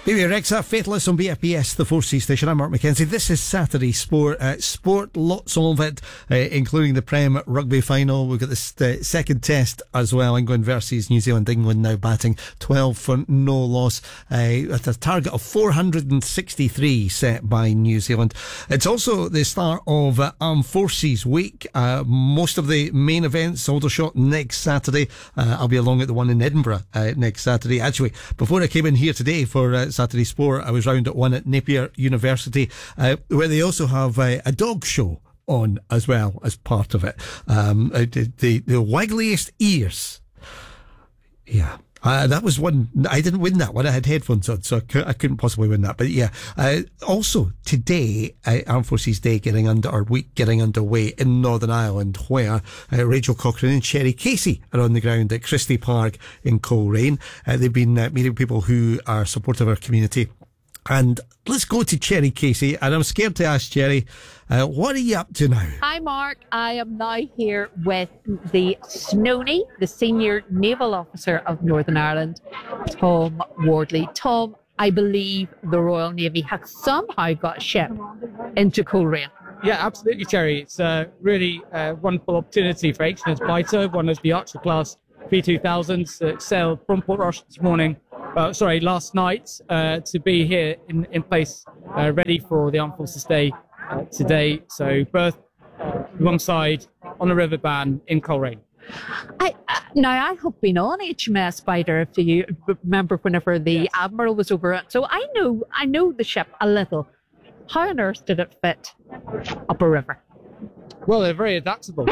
Baby Rexa, Faithless on BFBS, the 4C station. I'm Mark McKenzie. This is Saturday Sport. Sport, lots of it, including the Prem Rugby final. We've got the second test as well. England versus New Zealand. England now batting 12 for no loss, at a target of 463 set by New Zealand. It's also the start of Armed Forces Week. Most of the main events, Aldershot next Saturday. I'll be along at the one in Edinburgh next Saturday. Actually, before I came in here today for Saturday Sport, I was round at one at Napier University, where they also have a dog show on as well as part of it. The waggliest ears. Yeah. That was one. I didn't win that one. I had headphones on, so I couldn't possibly win that. But yeah, also today, Armed Forces Day week getting underway in Northern Ireland, where Rachel Cochrane and Cherry Casey are on the ground at Christie Park in Coleraine. They've been meeting people who are supportive of our community. And let's go to Cherry Casey, and I'm scared to ask Cherry, what are you up to now? Hi Mark, I am now here with the SNONI, the Senior Naval Officer of Northern Ireland, Tom Wardley. Tom, I believe the Royal Navy has somehow got a ship into Coleraine. Yeah, absolutely, Cherry. It's a really wonderful opportunity for HMS Biter, one of the Archer class P2000s that sailed from Portrush this morning. Last night, to be here in place, ready for the Armed Forces Day today. So berth alongside on a river ban in Coleraine. I have been on HMS Biter, if you remember, whenever the Admiral was over it. So I know the ship a little. How on earth did it fit up a river? Well, they're very adaptable.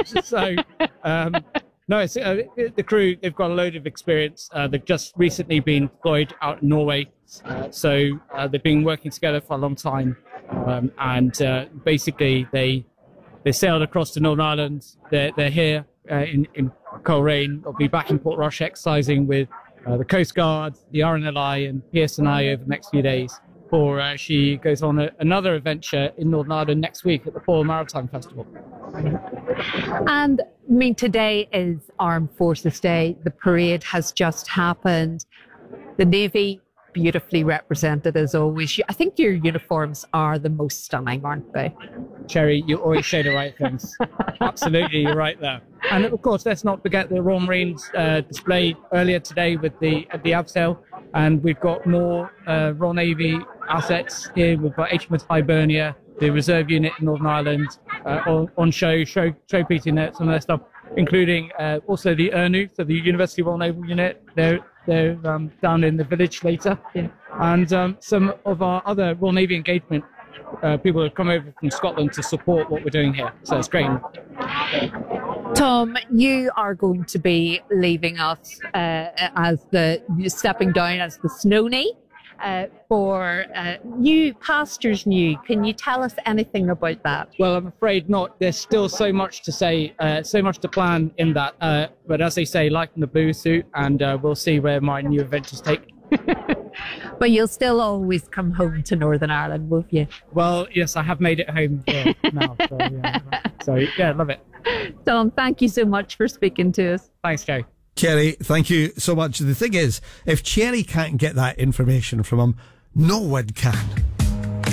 No, it's, the crew, they've got a load of experience. They've just recently been deployed out in Norway. So they've been working together for a long time. Basically, they sailed across to Northern Ireland. They're here in Coleraine. They'll be back in Portrush exercising with the Coast Guard, the RNLI and PSNI over the next few days. Before she goes on another adventure in Northern Ireland next week at the Foyle Maritime Festival. And I mean, today is Armed Forces Day. The parade has just happened. The Navy, beautifully represented as always. I think your uniforms are the most stunning, aren't they? Cherry, you always say the right things. Absolutely, you're right there. And of course, let's not forget the Royal Marines display earlier today with the abseil. And we've got more Royal Navy assets here. We've got HMS Hibernia, the reserve unit in Northern Ireland, on showpiecing some of their stuff, including also the URNU, so the University Royal Naval Unit. They're down in the village later. Yeah. And some of our other Royal Navy engagement people have come over from Scotland to support what we're doing here. So it's great. Tom, you are going to be leaving us stepping down as the SNONI for New Pastures New. Can you tell us anything about that? Well, I'm afraid not. There's still so much to say, so much to plan in that. But as they say, life in the blue suit, and we'll see where my new adventures take. But you'll still always come home to Northern Ireland, won't you? Well, yes, I have made it home now. So yeah, love it. Tom, thank you so much for speaking to us. Thanks, Joe. Cherry, thank you so much. The thing is, if Cherry can't get that information from him, no one can.